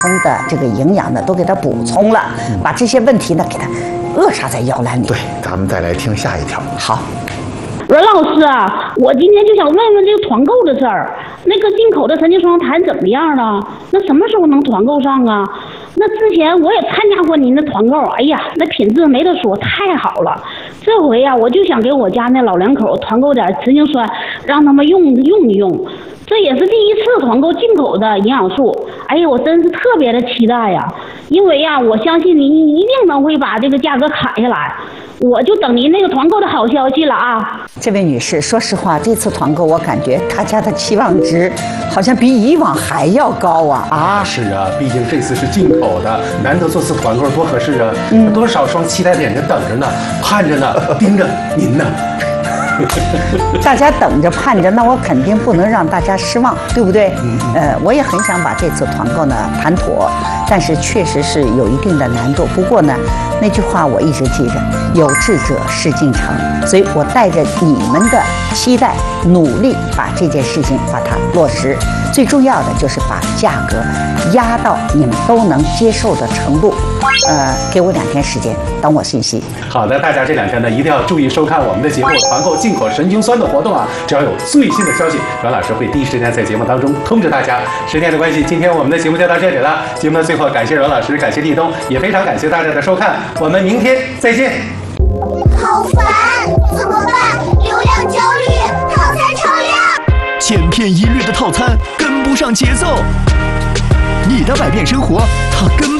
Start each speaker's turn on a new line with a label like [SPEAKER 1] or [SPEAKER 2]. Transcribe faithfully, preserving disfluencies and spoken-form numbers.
[SPEAKER 1] 的这个营养呢都给它补充了，把这些问题呢给它扼杀在摇篮里。
[SPEAKER 2] 对，咱们再来听下一条。
[SPEAKER 1] 好。
[SPEAKER 3] 阮老师啊，我今天就想问问这个团购的事儿。那个进口的神经双谈怎么样了？那什么时候能团购上啊？那之前我也参加过您的团购，哎呀，那品质没得说，太好了。这回呀、啊，我就想给我家那老两口团购点雌竞酸，让他们用用一用。这也是第一次团购进口的营养素，哎呀，我真是特别的期待呀！因为呀、啊，我相信您一定能会把这个价格砍下来。我就等您那个团购的好消息了啊！
[SPEAKER 1] 这位女士，说实话，这次团购我感觉大家的期望值好像比以往还要高啊！
[SPEAKER 4] 啊，是啊，毕竟这次是进口的，难得做次团购多合适啊！嗯，多少双期待的眼睛等着呢，盼着呢，盯着您呢。
[SPEAKER 1] 大家等着盼着，那我肯定不能让大家失望，对不对？嗯、呃，我也很想把这次团购呢谈妥，但是确实是有一定的难度。不过呢，那句话我一直记着，有志者事竟成，所以我带着你们的期待，努力把这件事情把它落实。最重要的就是把价格压到你们都能接受的程度。呃，给我两天时间，等我信息。
[SPEAKER 4] 好的，大家这两天呢一定要注意收看我们的节目，团购进口神经酸的活动啊！只要有最新的消息，阮老师会第一时间在节目当中通知大家。时间的关系，今天我们的节目就到这里了。节目的最后，感谢阮老师，感谢立冬，也非常感谢大家的收看。我们明天再见。
[SPEAKER 5] 好烦，怎么办？流量焦虑，套餐超量，
[SPEAKER 6] 千篇一律的套餐跟不上节奏，你的百变生活它跟